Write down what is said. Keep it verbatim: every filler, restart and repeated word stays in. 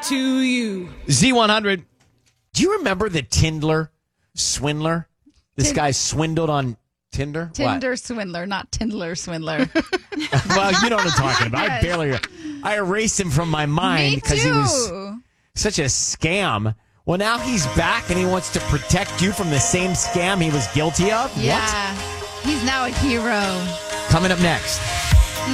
to you. Z one hundred. Do you remember the Tindler swindler? This Tin- guy swindled on Tinder? Tinder What? swindler, not Tindler swindler. Well, you know what I'm talking about. I Yes. barely, I erased him from my mind Me because too. he was such a scam. Well, now he's back and he wants to protect you from the same scam he was guilty of? Yeah. He's now a hero. What? Coming up next.